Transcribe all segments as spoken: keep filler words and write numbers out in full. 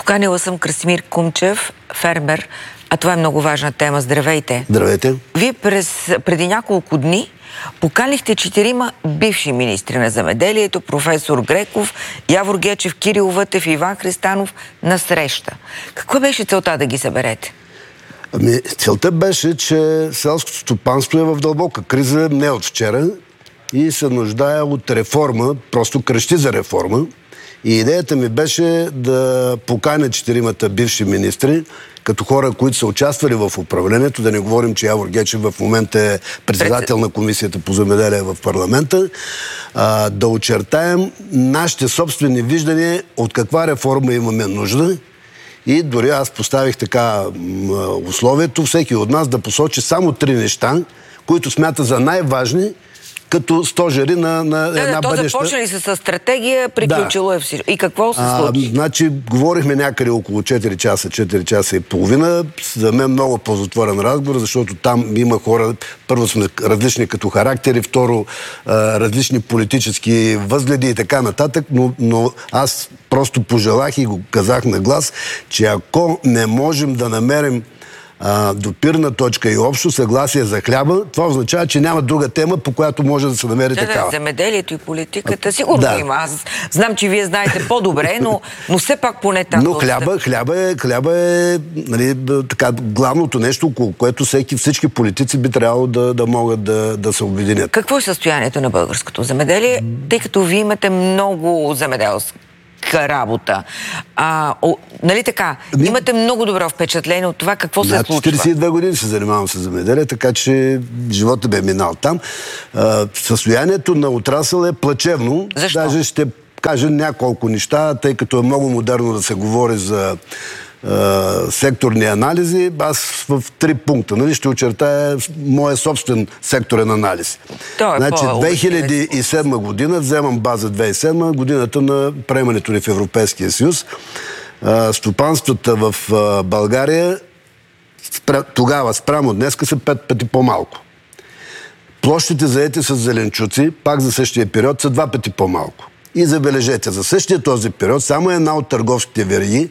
Поканила съм Красимир Кумчев, фермер, а това е много важна тема. Здравейте! Здравейте! Вие през, преди няколко дни поканихте четирима бивши министри на земеделието, професор Греков, Явор Гечев, Кирил Вътев и Иван Христанов на среща. Каква беше целта да ги съберете? Ами, целта беше, че селското стопанство е в дълбока криза не от вчера и се нуждае от реформа, просто крещи за реформа. И идеята ми беше да поканя четиримата бивши министри, като хора, които са участвали в управлението, да не говорим, че Явор Гечев в момента е председател на Комисията по земеделие в парламента, а, да очертаем нашите собствени виждания от каква реформа имаме нужда. И дори аз поставих така условието всеки от нас да посочи само три неща, които смята за най-важни, като стожери на, на да, една да, бъдеща... То започнали се с стратегия, приключило да. е всичко. И какво се случи? А, значи, говорихме някъде около четири часа, четири часа и половина. За мен много по-затворен разговор, защото там има хора, първо сме различни като характери, второ а, различни политически възгледи и така нататък, но, но аз просто пожелах и го казах на глас, че ако не можем да намерим А, допирна точка и общо съгласие за хляба, това означава, че няма друга тема, по която може да се намери да, такава. Да, земеделието и политиката сигурно да. има. Аз знам, че вие знаете по-добре, но, но все пак поне там... Но хляба, хляба е, хляба е нали, така, главното нещо, около което всеки, всички политици би трябвало да, да могат да, да се обединят. Какво е състоянието на българското земеделие, тъй като вие имате много земеделски работа. А, о, нали така? Ми... Имате много добро впечатление от това какво се случва. На четиридесет и две години се занимавам с земеделие, така че живота бе минал там. А, състоянието на отрасъл е плачевно. Защо? Даже ще кажа няколко неща, тъй като е много модерно да се говори за Uh, секторни анализи, аз в три пункта. Нали, ще очертая моя собствен секторен анализ. Е значи, две хиляди и седма година, вземам база две хиляди и седма, годината на приемането ни в Европейския съюз. Uh, стопанствата в uh, България спря, тогава спрямо днеска са пет пъти по-малко. Площите заети с зеленчуци, пак за същия период, са два пъти по-малко. И забележете, за същия този период, само една от търговските вериги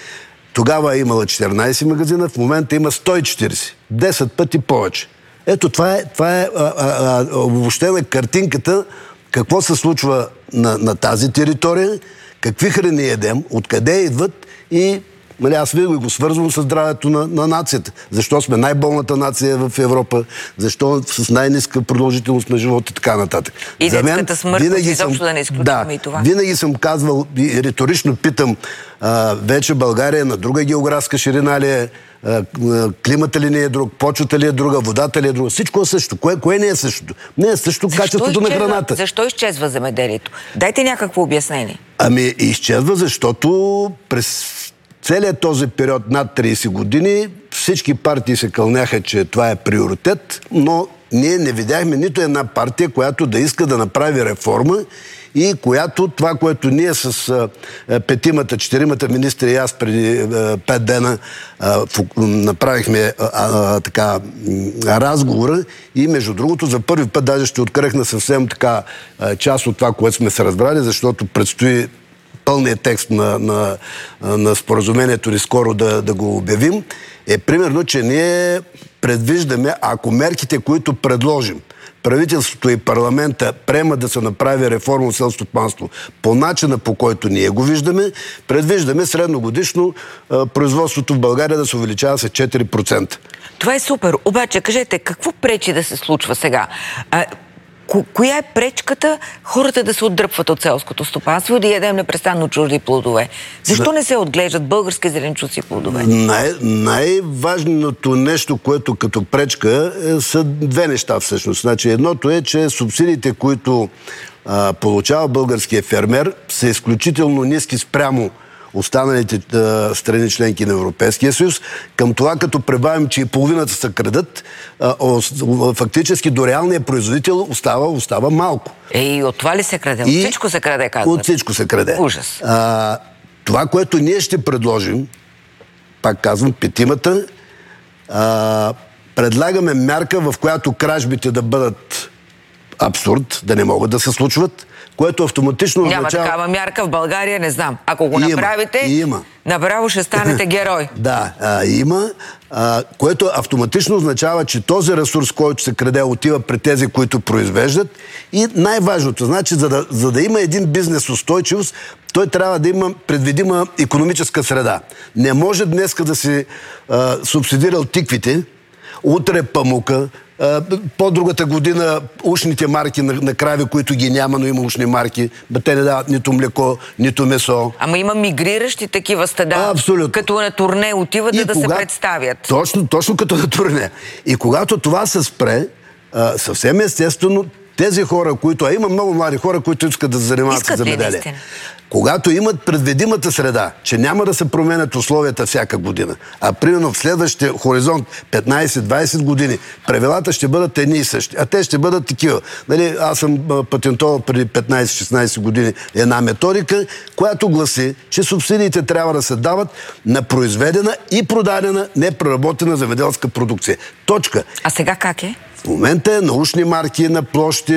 тогава е имала четиринадесет магазина, в момента има сто и четиридесет. десет пъти повече. Ето това е, това е а, а, а, обобщена картинката какво се случва на, на тази територия, какви храни едем, откъде идват и нали, аз винаги го свързвам с здравето на, на нацията. Защо сме най-болната нация в Европа, защо с най-ниска продължителност на живота и така нататък. И детската смъртност, изобщо да не изключваме да, и това. Винаги съм казвал и риторично питам, а, вече България на друга географска ширина ли е, а, климата ли не е друг, почвата ли е друга, водата ли е друга. Всичко е също. Кое, кое не е същото? Не е същото качеството на храната. Защо изчезва земеделието? Дайте някакво обяснение. Ами изчезва, защото през целият този период над тридесет години всички партии се кълняха, че това е приоритет, но ние не видяхме нито една партия, която да иска да направи реформа и която това, което ние с а, петимата, четиримата министри и аз преди а, пет дена а, фу, направихме а, а, така разговора и между другото за първи път даже ще открехна съвсем така а, част от това, което сме се разбрали, защото предстои пълният текст на, на, на споразумението ни скоро да, да го обявим, е примерно, че ние предвиждаме, ако мерките, които предложим, правителството и парламента приемат да се направи реформа в селското стопанство по начина, по който ние го виждаме, предвиждаме средногодишно а, производството в България да се увеличава с четири процента. Това е супер. Обаче, кажете, какво пречи да се случва сега? А, ко- коя е пречката хората да се отдръпват от селското стопанство и да ядем непрестанно чужди плодове? Защо да. не се отглеждат български зеленчуци и плодове? Най- най-важното нещо, което като пречка, е, са две неща всъщност. Значи, едното е, че субсидиите, които а, получава българския фермер, са изключително ниски спрямо останалите а, страни членки на Европейския съюз. Към това, като прибавим, че и половината се крадат, а, о, фактически до реалния производител остава, остава малко. Е, и от това ли се краде? От и всичко се краде, казват. От всичко се краде. Ужас. А, това, което ние ще предложим, пак казвам, петимата, а, предлагаме мярка, в която кражбите да бъдат абсурд, да не могат да се случват. което автоматично Няма означава... такава мярка в България, не знам. Ако го Има, направите, има. направо ще станете герой. Да, а, има, а, което автоматично означава, че този ресурс, който се краде, отива при тези, които произвеждат. И най-важното, значи, за да, за да има един бизнес устойчивост, той трябва да има предвидима икономическа среда. Не може днеска да си а, субсидирал тиквите, утре памука, по-другата година ушните марки на, на крави, които ги няма, но има ушни марки. Бе, те не дават нито млеко, нито месо. Ама има мигриращи такива стада. Абсолютно. Като на турне отиват да, да кога... се представят. Точно, точно като на турне. И когато това се спре, а, съвсем естествено, тези хора, които... А има много млади хора, които искат да се занимават с земеделие. Когато имат предвидимата среда, че няма да се променят условията всяка година, а примерно в следващия хоризонт петнайсет-двайсет години правилата ще бъдат едни и същи, а те ще бъдат такива. Нали, аз съм патентовал преди петнайсет-шестнайсет години една методика, която гласи, че субсидиите трябва да се дават на произведена и продадена непреработена земеделска продукция. Точка. А сега как е? В момента е научни марки, на площи,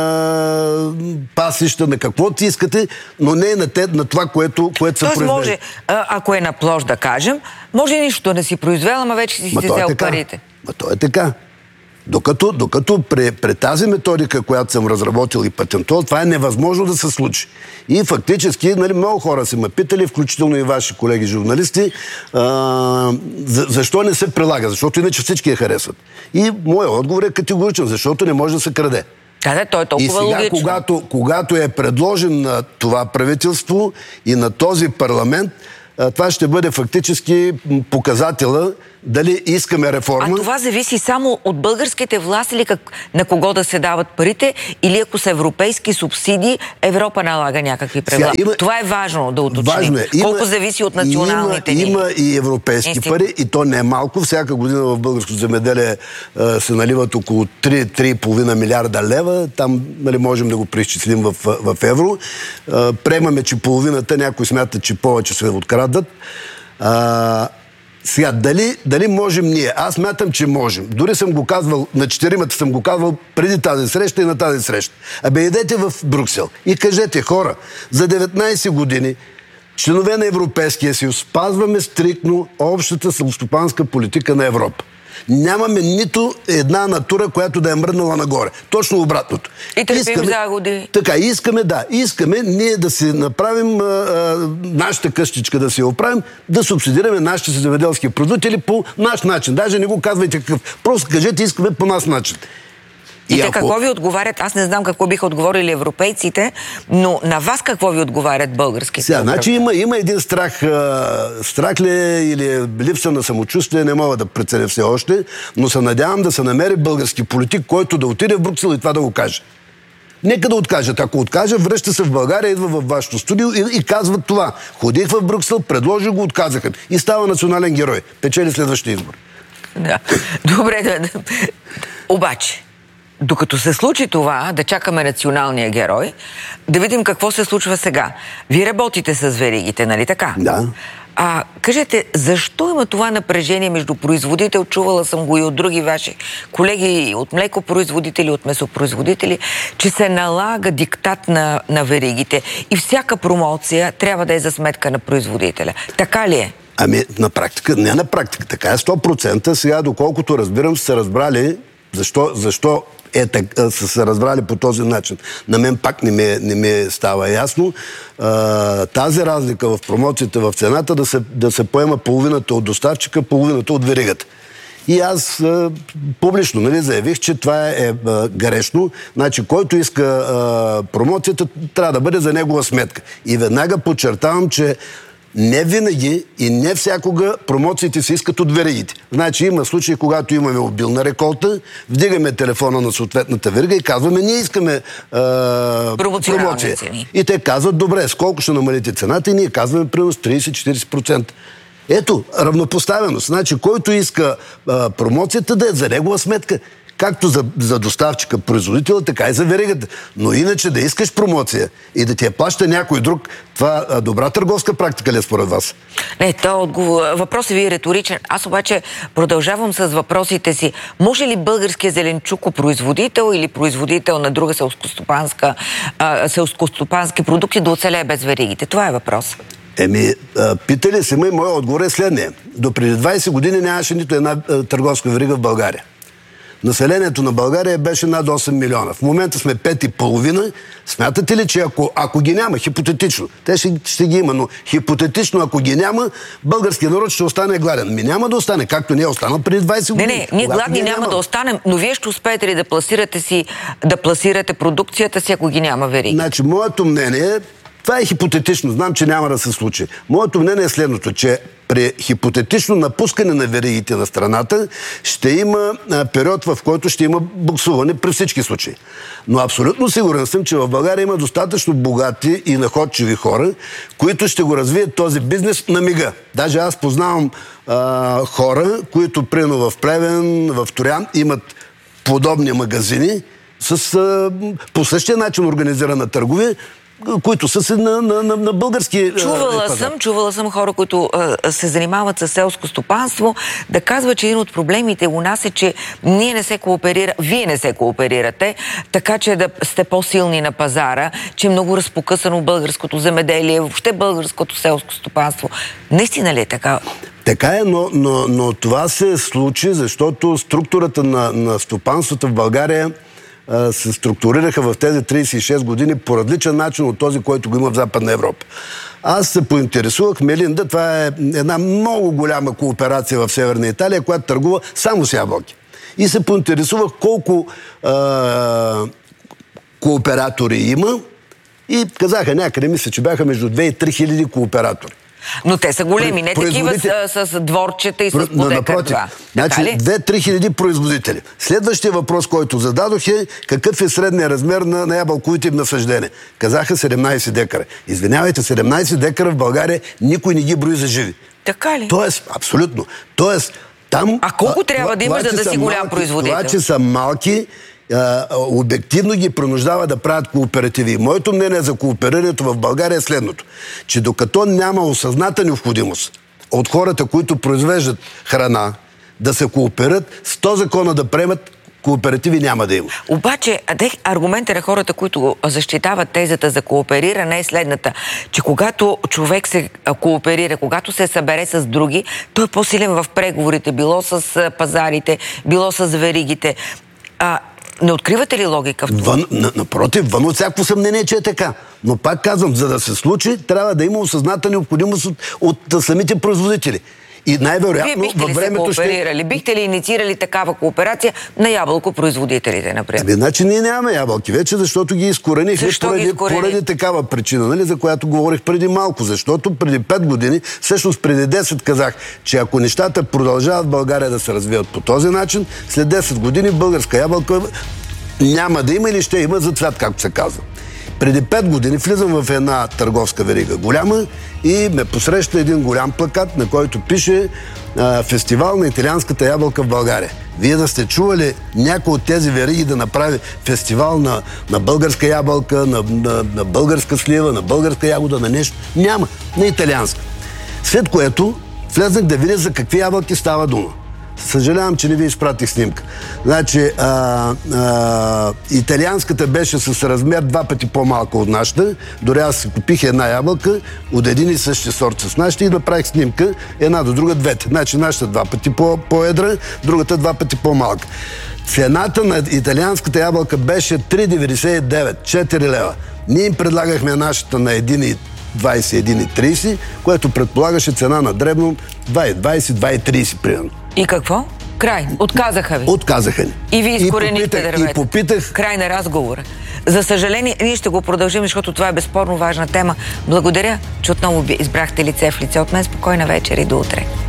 на пасища, на каквото искате, но не е на, те, на това, което, което се произвежда. Може, ако е на площ, да кажем, може нищо да си произвела, ама вече си си взел парите. Ма то е така. Докато, докато при, при тази методика, която съм разработил и патентувал, това е невъзможно да се случи. И фактически, нали, много хора се ме питали, включително и ваши колеги журналисти, а, за, защо не се прилага, защото иначе всички я харесват. И моят отговор е категоричен, защото не може да се краде. Да, да, той е толкова и сега, логично. когато, когато е предложен на това правителство и на този парламент, това ще бъде фактически показателя дали искаме реформа. А това зависи само от българските власти или как, на кого да се дават парите, или ако са европейски субсидии, Европа налага някакви правила. Има... Това е важно да уточним. Важно е. Има... Колко зависи от националните има, ни. Има и европейски Институт. пари, и то не е малко. Всяка година в българското земеделие а, се наливат около три-три и половина милиарда лева. Там, нали, можем да го преизчислим в, в евро. А, приемаме, че половината, някои смятат, че повече се открадат. А, Сега, дали, дали можем ние? Аз мятам, че можем. Дори съм го казвал, на четиримата съм го казвал преди тази среща и на тази среща. Абе, идете в Брюксел и кажете, хора, за деветнайсет години членове на Европейския съюз спазваме стриктно общата селскостопанска политика на Европа. Нямаме нито една натура, която да е мръднала нагоре. Точно обратното. И търпим загоди. Така, искаме, да. Искаме ние да си направим а, а, нашата къщичка, да си я оправим, да субсидираме нашите земеделски производители по наш начин. Даже не го казвайте какъв. Просто кажете, искаме по наш начин. И, и те ако... какво ви отговарят? Аз не знам какво биха отговорили европейците, но на вас какво ви отговарят българските? Сега, значи има, има един страх. А, страх ли е или липса на самочувствие, не мога да преценя все още, но се надявам да се намери български политик, който да отиде в Брюксел и това да го каже. Нека да откажат. Ако откажа, връща се в България, идва в вашето студио и, и казват това. Ходих в Брюксел, предложих го, отказаха. И става национален герой. Печели следващия избор. Да. Добре, да. Обаче, докато се случи това, да чакаме националния герой, да видим какво се случва сега. Вие работите с веригите, нали така? Да. А кажете, защо има това напрежение между производител? Чувала съм го и от други ваши колеги, от млекопроизводители, от месопроизводители, че се налага диктат на, на веригите и всяка промоция трябва да е за сметка на производителя. Така ли е? Ами, на практика, не на практика, така е сто процента. Сега, доколкото разбирам, са разбрали защо, защо е, так, са се разбрали по този начин. На мен пак не ми, не ми става ясно. А, тази разлика в промоцията, в цената, да се, да се поема половината от доставчика, половината от веригата. И аз а, публично, нали, заявих, че това е а, грешно. Значи, който иска а, промоцията, трябва да бъде за негова сметка. И веднага подчертавам, че не винаги и не всякога промоциите се искат от веригите. Значи има случаи, когато имаме обилна реколта, вдигаме телефона на съответната верига и казваме, ние искаме а, промоция. Цени. И те казват, добре, сколко ще намалите цената, и ние казваме примерно с трийсет-четирийсет процента. Ето, равнопоставеност. Значи, който иска а, промоцията, да е за негова сметка. както за, за доставчика, производителя, така и за веригата. Но иначе да искаш промоция и да ти я плаща някой друг, това а, добра търговска практика ли е според вас? Не, то отговор... въпросът ви е риторичен. Аз обаче продължавам с въпросите си. Може ли българският зеленчукопроизводител или производител на друга селскостопанска, а, селскостопански продукти да оцелее без веригите? Това е въпрос. Еми, а, питали се ме, моят отговор е следния. До преди двайсет години нямаше нито една а, търговска верига в България. Населението на България беше над осем милиона. В момента сме пет и половина. Смятате ли, че ако, ако ги няма, хипотетично, те ще, ще ги има, но хипотетично, ако ги няма, българският народ ще остане гладен. Ми няма да остане, както не е останал преди двайсет години. Не, не, ние гладни няма, няма да останем, но вие ще успеете ли да пласирате си, да пласирате продукцията си, ако ги няма вериги? Значи, моето мнение е, това е хипотетично, знам, че няма да се случи. Моето мнение е следното, че при хипотетично напускане на веригите на страната ще има а, период, в който ще има буксуване при всички случаи. Но абсолютно сигурен съм, че в България има достатъчно богати и находчиви хора, които ще го развият този бизнес на мига. Даже аз познавам а, хора, които примерно в Плевен, в Торян имат подобни магазини с а, по същия начин организирана търговия, които са се на, на, на, на български Чувала пазар. съм, чувала съм хора, които а, се занимават с селско стопанство, да казват, че един от проблемите у нас е, че ние не се кооперира, вие не се кооперирате, така че да сте по-силни на пазара, че е много разпокъсано българското земеделие, въобще българското селско стопанство. Наистина ли е така? Така е, но, но, но това се случи, защото структурата на, на стопанството в България се структурираха в тези трийсет и шест години по различен начин от този, който го има в Западна Европа. Аз се поинтересувах, Мелинда, това е една много голяма кооперация в Северна Италия, която търгува само с ябълки. И се поинтересувах колко а, кооператори има и казаха някъде, мисля, че бяха между две и три хиляди кооператори. Но те са големи, не такива с, с дворчета и с подека. Значи две-три хиляди производители. Следващия въпрос, който зададох е какъв е средният размер на, на ябълковите насъждения. Казаха седемнайсет декара. Извинявайте, седемнайсет декара в България никой не ги брои за живи. Така ли? Тоест, абсолютно. Тоест, там... А колко а, трябва това, да имаш, за да си голям производител? Това, че са малки, а, обективно ги принуждава да правят кооперативи. И моето мнение за кооперирането в България е следното, че докато няма осъзната необходимост от хората, които произвеждат храна, да се кооперират, сто закона да приемат, кооперативи няма да има. Обаче, аргументът на хората, които защитават тезата за коопериране е следната, че когато човек се кооперира, когато се събере с други, той е по-силен в преговорите, било с пазарите, било с веригите. А, не откривате ли логика в това? Вън, на, напротив, вън от всяко съмнение, че е така. Но пак казвам, за да се случи, трябва да има осъзната необходимост от, от самите производители. И най-вероятно във времето ще... Вие бихте ли се кооперирали? Бихте ли инициирали такава кооперация на ябълкопроизводителите, например? Ами, значи ние нямаме ябълки вече, защото ги изкоренихме поради, поради такава причина, нали, за която говорих преди малко. Защото преди пет години, всъщност преди десет казах, че ако нещата продължават в България да се развиват по този начин, след десет години българска ябълка няма да има или ще има за цвят, както се казва. Преди пет години влизам в една търговска верига голяма и ме посреща един голям плакат, на който пише а, фестивал на италианската ябълка в България. Вие да сте чували някой от тези вериги да направи фестивал на, на българска ябълка, на, на, на българска слива, на българска ягода, на нещо? Няма. На италианска. След което влезнах да видя за какви ябълки става дума. Съжалявам, че не ви изпратих снимка. Значи, а, а, италианската беше с размер два пъти по-малка от нашата. Дори аз си купих една ябълка от един и същия сорт с нашата и направих снимка една до друга двете. Значи, нашата два пъти по-едра, другата два пъти по-малка. Цената на италианската ябълка беше три деветдесет и девет, четири лева. Ние им предлагахме нашата на един и двайсет, един и трийсет, което предполагаше цена на дребно два и двайсет, два и трийсет примерно. И какво? Край. Отказаха ви. Отказаха ни. И ви изкоренихте дървета. И попитах... Край на разговора. За съжаление, ние ще го продължим, защото това е безспорно важна тема. Благодаря, че отново избрахте лице в лице. От мен спокойна вечер и до утре.